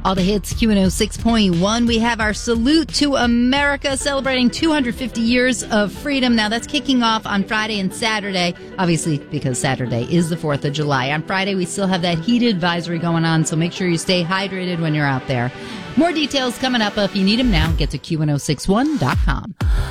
All the hits, Q106.1. We have our Salute to America celebrating 250 years of freedom. Now, that's kicking off on Friday and Saturday, obviously because Saturday is the 4th of July. On Friday, we still have that heat advisory going on, so make sure you stay hydrated when you're out there. More details coming up. If you need them now, get to Q1061.com.